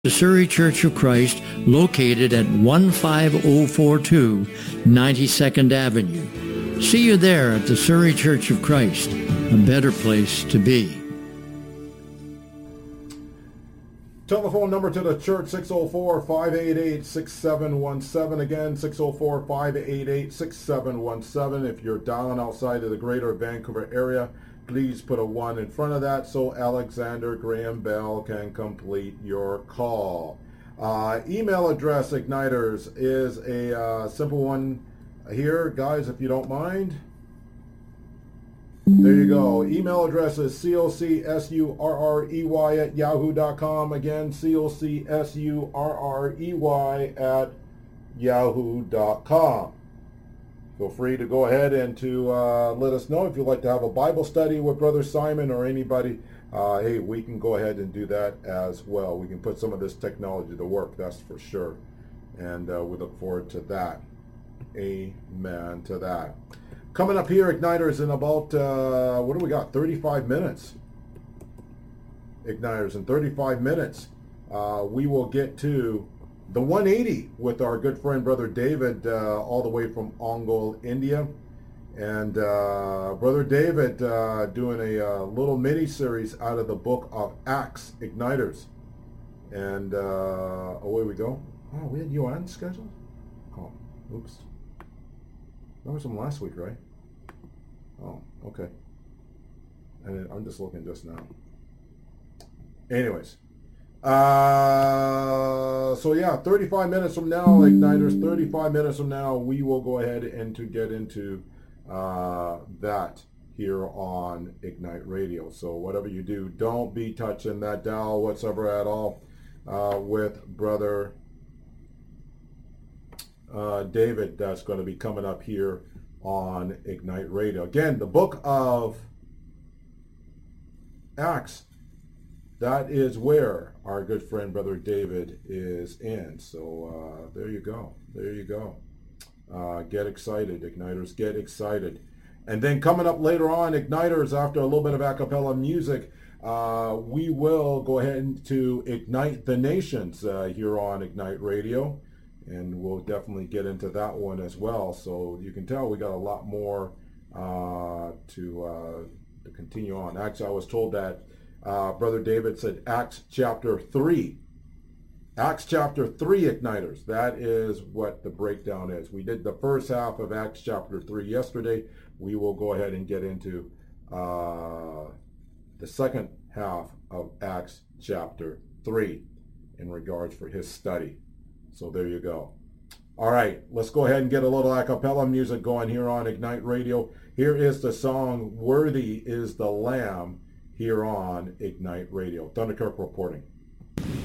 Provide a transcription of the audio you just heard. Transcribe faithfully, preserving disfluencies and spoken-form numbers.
The Surrey Church of Christ, located at one five zero four two ninety-second Avenue. See you there at the Surrey Church of Christ, a better place to be. Telephone number to the church, six oh four, five eight eight, six seven one seven. Again, six oh four, five eight eight, six seven one seven. If you're down outside of the greater Vancouver area, please put a one in front of that so Alexander Graham Bell can complete your call. Uh, email address, Igniters, is a uh, simple one here, guys, if you don't mind. There you go. Email address is C O C S U R R E Y at yahoo dot com. Again, C O C S U R R E Y at yahoo dot com. Feel free to go ahead and to uh, let us know if you'd like to have a Bible study with Brother Simon or anybody. Uh, hey, we can go ahead and do that as well. We can put some of this technology to work, that's for sure. And uh, we look forward to that. Amen to that. Coming up here, Igniters, in about, uh, what do we got, thirty-five minutes. Igniters, in thirty-five minutes, uh, we will get to the one eighty with our good friend Brother David, uh, all the way from Ongole, India. And uh, Brother David uh, doing a uh, little mini-series out of the book of Acts, Igniters. And uh, away we go. Oh, we had you on schedule? Oh, oops. That was from last week, right? Oh, okay. And I'm just looking just now. Anyways. Uh, so yeah, thirty-five minutes from now, Igniters, thirty-five minutes from now, we will go ahead and to get into uh, that here on Ignite Radio. So whatever you do, don't be touching that dial whatsoever at all uh, with Brother uh, David. That's going to be coming up here on Ignite Radio. Again, the book of Acts, that is where our good friend Brother David is in. So uh, there you go. There you go. Uh, get excited, Igniters. Get excited. And then coming up later on, Igniters, after a little bit of a cappella music, uh, we will go ahead to Ignite the Nations uh, here on Ignite Radio. And we'll definitely get into that one as well. So you can tell we got a lot more uh, to, uh, to continue on. Actually, I was told that Uh, Brother David said Acts chapter three. Acts chapter three, Igniters. That is what the breakdown is. We did the first half of Acts chapter three yesterday. We will go ahead and get into uh, the second half of Acts chapter three in regards for his study. So there you go. All right, let's go ahead and get a little a cappella music going here on Ignite Radio. Here is the song, Worthy is the Lamb, here on Ignite Radio. Thunderkirk reporting.